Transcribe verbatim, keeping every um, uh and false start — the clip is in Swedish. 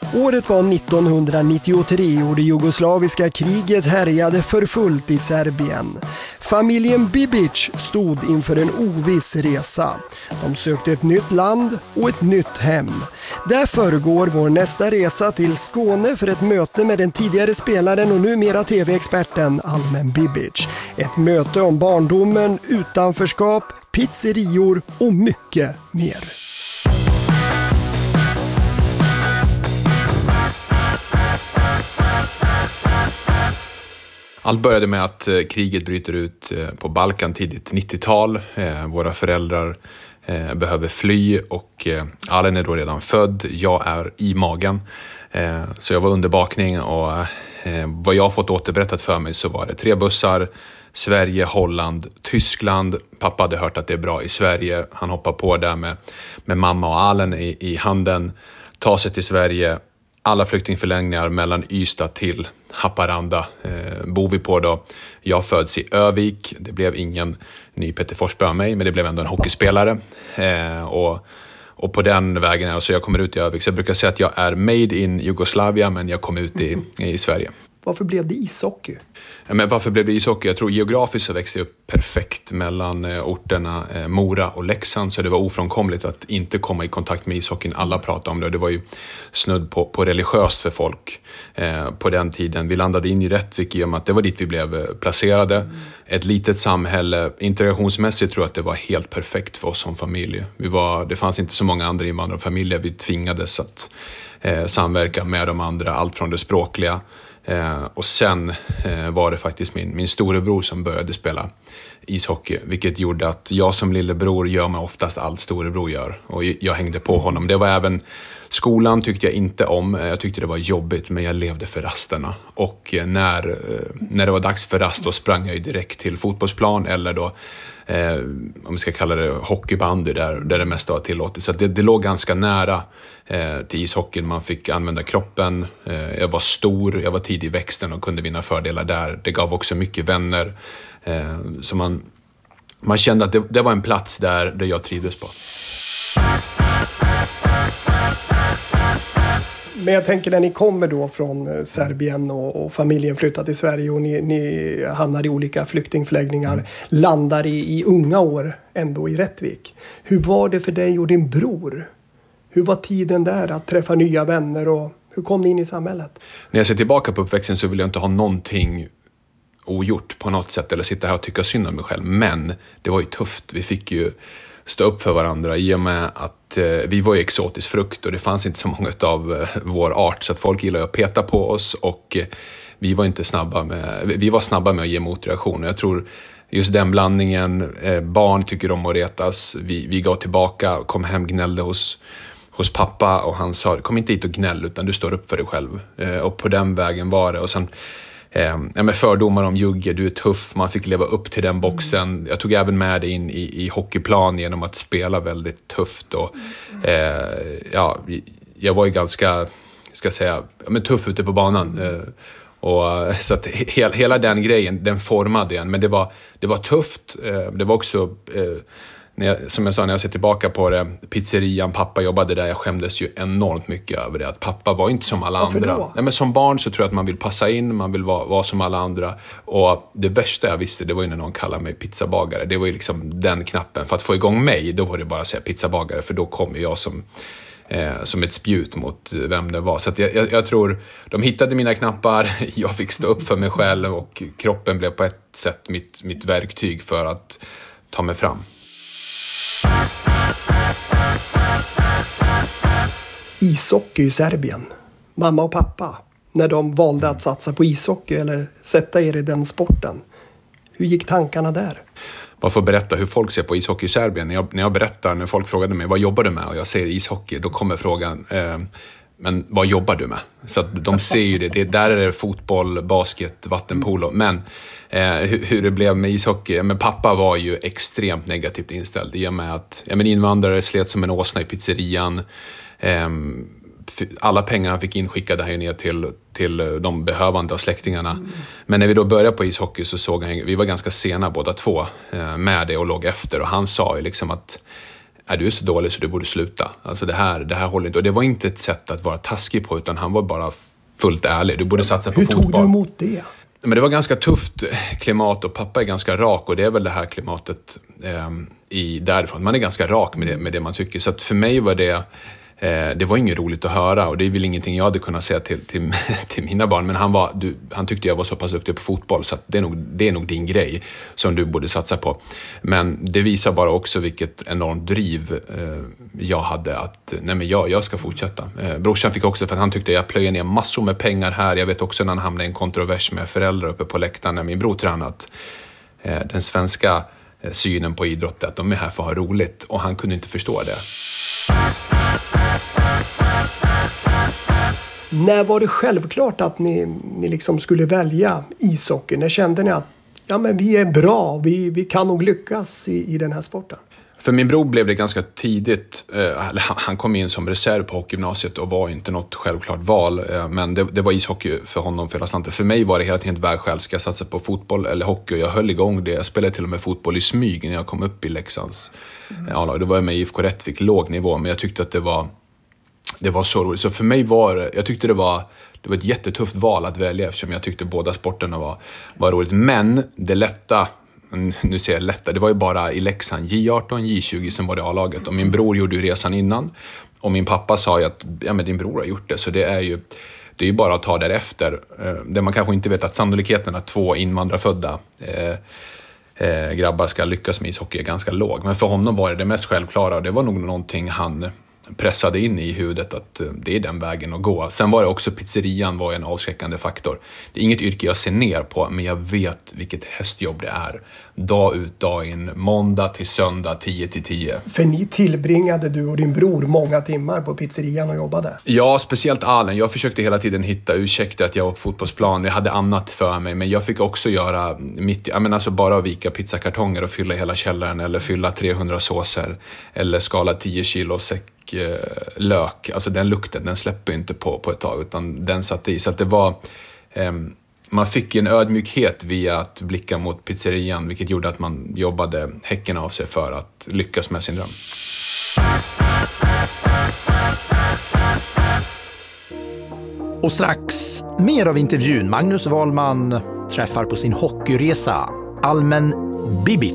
Året var nittonhundranittiotre och det jugoslaviska kriget härjade för fullt i Serbien. Familjen Bibic stod inför en oviss resa. De sökte ett nytt land och ett nytt hem. Därför går vår nästa resa till Skåne för ett möte med den tidigare spelaren och numera tv-experten Almen Bibic. Ett möte om barndomen, utanförskap, pizzerior och mycket mer. Allt började med att eh, kriget bryter ut eh, på Balkan tidigt nittiotal. Eh, våra föräldrar eh, behöver fly och eh, Allen är då redan född. Jag är i magen. Eh, så jag var under bakning och eh, vad jag har fått återberättat för mig så var det tre bussar. Sverige, Holland, Tyskland. Pappa hade hört att det är bra i Sverige. Han hoppar på där med, med mamma och Allen i, i handen. Tar sig till Sverige. Alla flyktingförläggningar mellan Ystad till Haparanda eh, bor vi på då. Jag föds i Övik. Det blev ingen ny Peter Forsberg av mig, men det blev ändå en hockeyspelare. Eh, och, och på den vägen, alltså jag kommer ut i Övik. Så jag brukar säga att jag är made in Jugoslavia, men jag kom ut i, i Sverige. Varför blev det ishockey? Men varför blev det ishockey? Jag tror geografiskt så växte jag upp perfekt mellan orterna Mora och Leksand. Så det var ofrånkomligt att inte komma i kontakt med ishockeyn. Alla pratade om det. Det var ju snudd på, på religiöst för folk eh, på den tiden. Vi landade in i Rättvik i och med att det var dit vi blev placerade. Mm. Ett litet samhälle. Integrationsmässigt tror jag att det var helt perfekt för oss som familj. Vi var, det fanns inte så många andra invandrarfamiljer. Vi tvingades att eh, samverka med de andra. Allt från det språkliga. Eh, och sen eh, var det faktiskt min, min storebror som började spela ishockey. Vilket gjorde att jag som lillebror gör mig oftast allt storebror gör. Och jag hängde på honom. Det var även skolan tyckte jag inte om. Jag tyckte det var jobbigt, men jag levde för rasterna. Och när, eh, när det var dags för rast då sprang jag ju direkt till fotbollsplan eller då Eh, om vi ska kalla det hockeybandy där, där det mesta var tillåtet. Så det, det låg ganska nära eh, till ishockeyn. Man fick använda kroppen. Eh, jag var stor, jag var tidig i växten och kunde vinna fördelar där. Det gav också mycket vänner. Eh, så man, man kände att det, det var en plats där, där jag trivdes på. Men jag tänker när ni kommer då från Serbien och, och familjen flyttar till Sverige och ni, ni hamnar i olika flyktingförläggningar, mm. landar i, i unga år ändå i Rättvik. Hur var det för dig och din bror? Hur var tiden där att träffa nya vänner och hur kom ni in i samhället? När jag ser tillbaka på uppväxten så vill jag inte ha någonting ogjort på något sätt eller sitta här och tycka synd om mig själv. Men det var ju tufft. Vi fick ju stå upp för varandra i och med att eh, vi var ju exotisk frukt och det fanns inte så många av eh, vår art så att folk gillade att peta på oss och eh, vi var inte snabba med vi var snabba med att ge motreaktioner. Jag tror just den blandningen, eh, barn tycker om att retas, vi, vi gav tillbaka, kom hem, gnällde hos, hos pappa och han sa kom inte hit och gnäll utan du står upp för dig själv eh, och på den vägen var det och sen Eh, med fördomar om Jugge, du är tuff, man fick leva upp till den boxen. Jag tog även med det in i, i hockeyplan genom att spela väldigt tufft och eh, ja, jag var ju ganska, ska jag säga, men tuff ute på banan eh, och så att he, hela den grejen, den formade en, men det var, det var tufft, eh, det var också eh, när jag, som jag sa när jag ser tillbaka på det, pizzerian, pappa jobbade där, jag skämdes ju enormt mycket över det, att pappa var inte som alla Varför andra. Då? Nej, men som barn så tror jag att man vill passa in, man vill vara, vara som alla andra och det värsta jag visste det var ju när någon kallade mig pizzabagare, det var ju liksom den knappen, för att få igång mig då var det bara att säga pizzabagare för då kom jag som Eh, som ett spjut mot vem det var. Så att jag, jag, jag tror de hittade mina knappar, jag fick stå upp för mig själv och kroppen blev på ett sätt mitt, mitt verktyg för att ta mig fram. Ishockey i Serbien. Mamma och pappa, när de valde att satsa på ishockey eller sätta er i den sporten. Hur gick tankarna där? Bara för att berätta hur folk ser på ishockey i Serbien. När jag, när jag berättar, när folk frågade mig vad jobbar du med? Och jag säger ishockey, då kommer frågan eh, men vad jobbar du med? Så att de ser ju det. det där är det fotboll, basket, vattenpolo. Men eh, hur, hur det blev med ishockey. Men pappa var ju extremt negativt inställd. I och med att ja, men invandrare slet som en åsna i pizzerian. Eh, alla pengar han fick inskickade här ner till, till de behövande av släktingarna. Mm. Men när vi då började på ishockey så såg han, vi var ganska sena båda två eh, med det och låg efter. Och han sa ju liksom att är du är så dålig så du borde sluta. Alltså det här, det här håller inte. Och det var inte ett sätt att vara taskig på, utan han var bara fullt ärlig. Du borde satsa på Hur fotboll. Hur tog du emot det? Men det var ganska tufft klimat och pappa är ganska rak, och det är väl det här klimatet eh, i därifrån. Man är ganska rak med det, med det man tycker. Så att för mig var det, eh, det var inget roligt att höra, och det är väl ingenting jag hade kunnat säga till, till, till mina barn. Men han, var, du, han tyckte jag var så pass duktig på fotboll, så att det, är nog, det är nog din grej som du borde satsa på. Men det visar bara också vilket enormt driv eh, jag hade att nej men jag, jag ska fortsätta. Eh, brorsan fick också, för att han tyckte jag plöjer ner massor med pengar här. Jag vet också när han hamnade i en kontrovers med föräldrar uppe på läktaren när min bror tränat. Eh, den svenska eh, synen på idrott är att de är här för att ha roligt, och han kunde inte förstå det. När var det självklart att ni, ni liksom skulle välja ishockey? När kände ni att ja, men vi är bra, vi, vi kan nog lyckas i, i den här sporten? För min bror blev det ganska tidigt, eh, han kom in som reserv på hockeygymnasiet och var inte något självklart val, eh, men det, det var ishockey för honom för hela slanten. För mig var det hela tiden ett vägskäl, ska jag satsa på fotboll eller hockey? Jag höll igång det, jag spelade till och med fotboll i smyg när jag kom upp i Leksands mm. ja, då var jag med i I F K Rättvik, låg nivå, men jag tyckte att det var det var så roligt. Så för mig var jag tyckte det var det var ett jättetufft val att välja, eftersom jag tyckte båda sporterna var, var roligt. Men det lätta, nu ser jag lätta, det var ju bara i Leksand J arton, J tjugo som var det A-laget. Och min bror gjorde ju resan innan. Och min pappa sa ju att ja, men din bror har gjort det, så det är ju det är ju bara att ta därefter. Det man kanske inte vet, att sannolikheten att två invandrarfödda eh, eh, grabbar ska lyckas med ishockey är ganska låg. Men för honom var det det mest självklara, och det var nog någonting han pressade in i huvudet att det är den vägen att gå. Sen var det också, pizzerian var en avskräckande faktor. Det är inget yrke jag ser ner på, men jag vet vilket hästjobb det är. Dag ut, dag in, måndag till söndag, tio till tio. För ni tillbringade, du och din bror, många timmar på pizzerian och jobbade? Ja, speciellt Allen. Jag försökte hela tiden hitta ursäkter att jag var på fotbollsplan. Jag hade annat för mig, men jag fick också göra mitt, jag menar alltså bara vika pizzakartonger och fylla hela källaren, eller fylla trehundra såser, eller skala tio kilo säck lök. Alltså den lukten, den släpper inte på, på ett tag, utan den satt i. Så att det var eh, man fick en ödmjukhet via att blicka mot pizzerian, vilket gjorde att man jobbade häcken av sig för att lyckas med sin dröm. Och strax mer av intervjun. Magnus Wahlman träffar på sin hockeyresa Almen Bibic.